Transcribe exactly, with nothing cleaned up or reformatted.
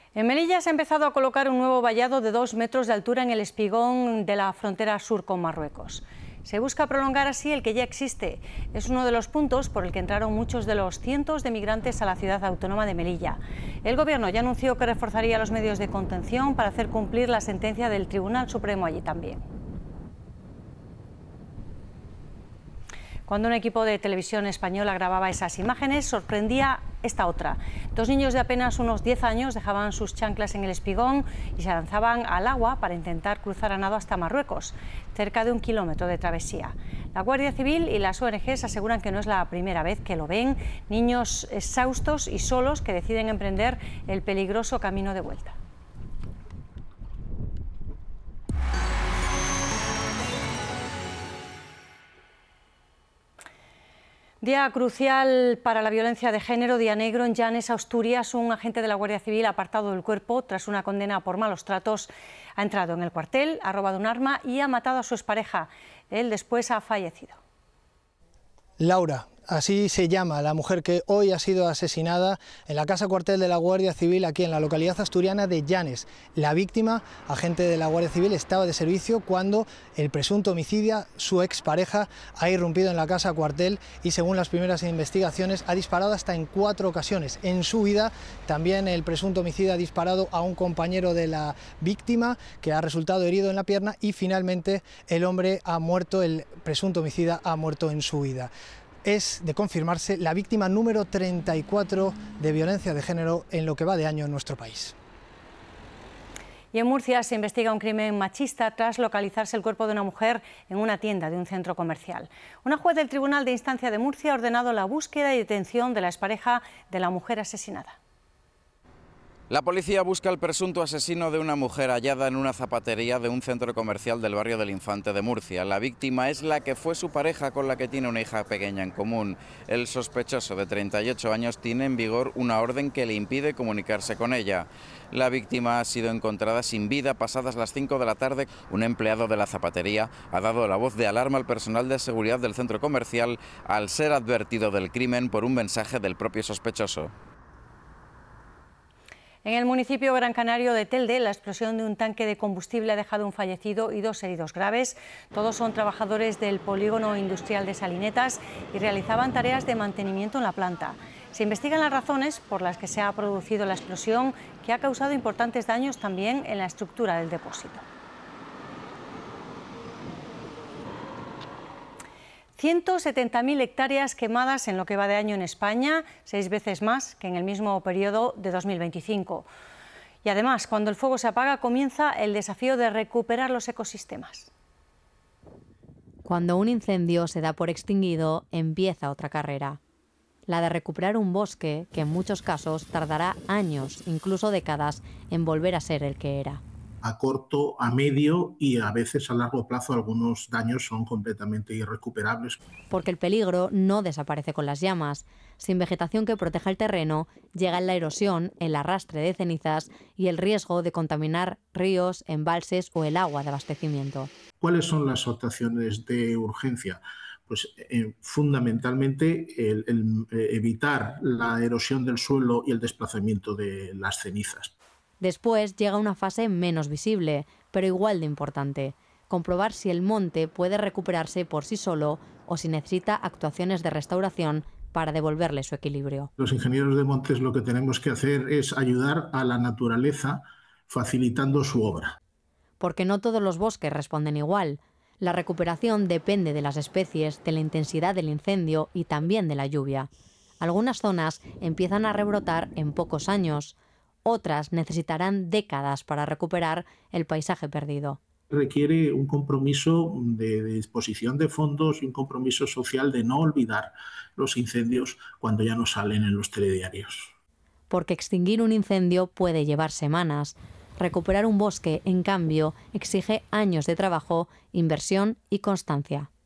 En Melilla se ha empezado a colocar un nuevo vallado de dos metros de altura en el espigón de la frontera sur con Marruecos. Se busca prolongar así el que ya existe. Es uno de los puntos por el que entraron muchos de los cientos de migrantes a la ciudad autónoma de Melilla. El Gobierno ya anunció que reforzaría los medios de contención para hacer cumplir la sentencia del Tribunal Supremo allí también. Cuando un equipo de televisión española grababa esas imágenes, sorprendía esta otra. Dos niños de apenas unos diez años dejaban sus chanclas en el espigón y se lanzaban al agua para intentar cruzar a nado hasta Marruecos, cerca de un kilómetro de travesía. La Guardia Civil y las O N Ges aseguran que no es la primera vez que lo ven, niños exhaustos y solos que deciden emprender el peligroso camino de vuelta. Día crucial para la violencia de género, día negro en Llanes, Asturias. Un agente de la Guardia Civil apartado del cuerpo tras una condena por malos tratos ha entrado en el cuartel, ha robado un arma y ha matado a su expareja. Él después ha fallecido. Laura, así se llama la mujer que hoy ha sido asesinada en la casa cuartel de la Guardia Civil aquí en la localidad asturiana de Llanes. La víctima, agente de la Guardia Civil, estaba de servicio cuando el presunto homicida, su expareja, ha irrumpido en la casa cuartel y, según las primeras investigaciones, ha disparado hasta en cuatro ocasiones. En su huida, también el presunto homicida ha disparado a un compañero de la víctima que ha resultado herido en la pierna y finalmente el hombre ha muerto, el presunto homicida ha muerto en su huida. Es, de confirmarse, la víctima número treinta y cuatro de violencia de género en lo que va de año en nuestro país. Y en Murcia se investiga un crimen machista tras localizarse el cuerpo de una mujer en una tienda de un centro comercial. Una juez del Tribunal de Instancia de Murcia ha ordenado la búsqueda y detención de la expareja de la mujer asesinada. La policía busca al presunto asesino de una mujer hallada en una zapatería de un centro comercial del barrio del Infante de Murcia. La víctima es la que fue su pareja, con la que tiene una hija pequeña en común. El sospechoso, de treinta y ocho años, tiene en vigor una orden que le impide comunicarse con ella. La víctima ha sido encontrada sin vida pasadas las cinco de la tarde. Un empleado de la zapatería ha dado la voz de alarma al personal de seguridad del centro comercial al ser advertido del crimen por un mensaje del propio sospechoso. En el municipio gran canario de Telde, la explosión de un tanque de combustible ha dejado un fallecido y dos heridos graves. Todos son trabajadores del polígono industrial de Salinetas y realizaban tareas de mantenimiento en la planta. Se investigan las razones por las que se ha producido la explosión, que ha causado importantes daños también en la estructura del depósito. ciento setenta mil hectáreas quemadas en lo que va de año en España, seis veces más que en el mismo periodo de dos mil veinticinco. Y además, cuando el fuego se apaga, comienza el desafío de recuperar los ecosistemas. Cuando un incendio se da por extinguido, empieza otra carrera. La de recuperar un bosque que en muchos casos tardará años, incluso décadas, en volver a ser el que era. A corto, a medio y a veces a largo plazo algunos daños son completamente irrecuperables. Porque el peligro no desaparece con las llamas. Sin vegetación que proteja el terreno, llega la erosión, el arrastre de cenizas y el riesgo de contaminar ríos, embalses o el agua de abastecimiento. ¿Cuáles son las actuaciones de urgencia? Pues eh, fundamentalmente el, el, eh, evitar la erosión del suelo y el desplazamiento de las cenizas. Después llega una fase menos visible, pero igual de importante: comprobar si el monte puede recuperarse por sí solo o si necesita actuaciones de restauración para devolverle su equilibrio. Los ingenieros de montes lo que tenemos que hacer es ayudar a la naturaleza facilitando su obra. Porque no todos los bosques responden igual. La recuperación depende de las especies, de la intensidad del incendio y también de la lluvia. Algunas zonas empiezan a rebrotar en pocos años. Otras necesitarán décadas para recuperar el paisaje perdido. Requiere un compromiso de, de disposición de fondos y un compromiso social de no olvidar los incendios cuando ya no salen en los telediarios. Porque extinguir un incendio puede llevar semanas. Recuperar un bosque, en cambio, exige años de trabajo, inversión y constancia.